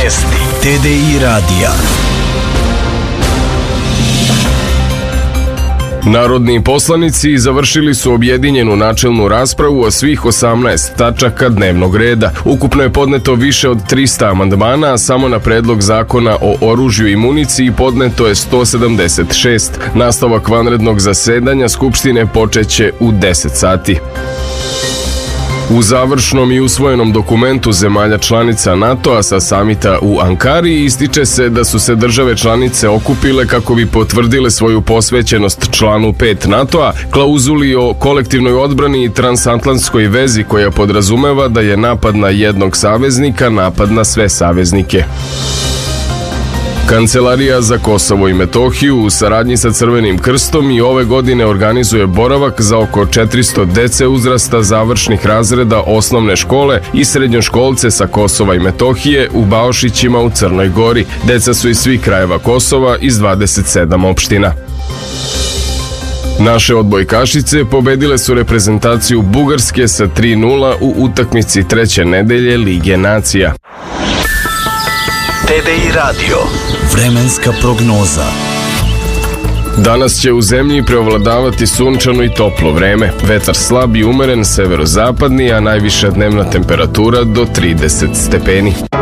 Vesti TDI radija. Narodni poslanici završili su objedinjenu načelnu raspravu o svih 18 tačaka dnevnog reda. Ukupno je podneto više od 300 amandmana, a samo na predlog zakona o oružju i municiji podneto je 176. Nastavak vanrednog zasedanja Skupštine počeće u 10 sati. U završnom i usvojenom dokumentu zemalja članica NATO-a sa samita u Ankari ističe se da su se države članice okupile kako bi potvrdile svoju posvećenost članu 5 NATO-a, klauzuli o kolektivnoj odbrani i transatlantskoj vezi koja podrazumeva da je napad na jednog saveznika napad na sve saveznike. Kancelarija za Kosovo i Metohiju u saradnji sa Crvenim krstom i ove godine organizuje boravak za oko 400 dece uzrasta završnih razreda osnovne škole i srednjoškolce sa Kosova i Metohije u Baošićima u Crnoj Gori. Deca su iz svih krajeva Kosova iz 27 opština. Naše odbojkašice pobedile su reprezentaciju Bugarske sa 3:0 u utakmici treće nedelje Lige nacija. TDI radio. Vremenska prognoza. Danas će u zemlji preovladavati sunčano i toplo vreme. Vetar slab i umeren severozapadni, a najviša dnevna temperatura do 30 stepeni.